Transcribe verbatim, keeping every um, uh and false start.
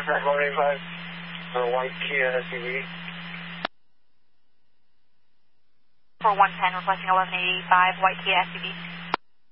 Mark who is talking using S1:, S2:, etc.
S1: eleven eighty-five for a white Kia S U V.
S2: For one ten, requesting eleven eighty-five, white Kia S U V.